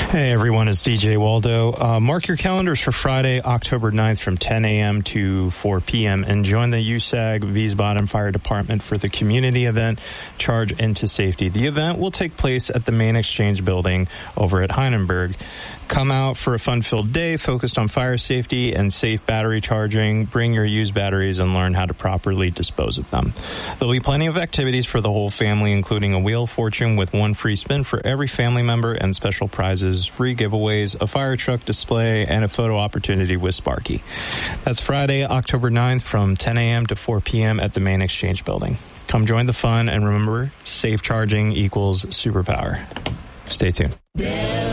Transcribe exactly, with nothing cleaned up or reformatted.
Hey everyone, it's D J Waldo. Uh, mark your calendars for Friday, October ninth from ten a.m. to four p.m. and join the U S A G Wiesbaden Fire Department for the community event, Charge Into Safety. The event will take place at the main exchange building over at Heinenberg. Come out for a fun-filled day focused on fire safety and safe battery charging. Bring your used batteries and learn how to properly dispose of them. There'll be plenty of activities for the whole family, including a Wheel of Fortune with one free spin for every family member and special prizes, free giveaways, a fire truck display, and a photo opportunity with Sparky. That's Friday, October ninth from ten a.m. to four p.m. at the main exchange building. Come join the fun, and remember, safe charging equals superpower. Stay tuned.